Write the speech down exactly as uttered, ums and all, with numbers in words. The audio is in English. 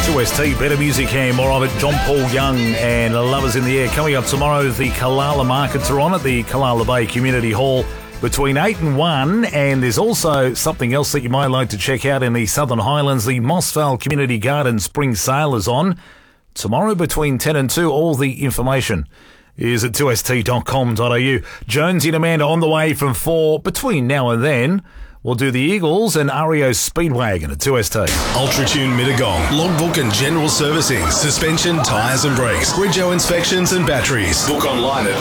two S T, Better Music and more of it. John Paul Young and Lovers in the Air. Coming up tomorrow, the Kalala Markets are on at the Kalala Bay Community Hall between eight and one. And there's also something else that you might like to check out in the Southern Highlands. The Mossvale Community Garden Spring Sale is on tomorrow between ten and two. All the information is at two s t dot com dot a u. Jonesy and Amanda on the way from four. Between now and then, we'll do the Eagles and R E O Speedwagon at two S T. Ultratune Mittagong, logbook and general servicing, suspension, tyres and brakes, Bridgeo inspections and batteries. Book online at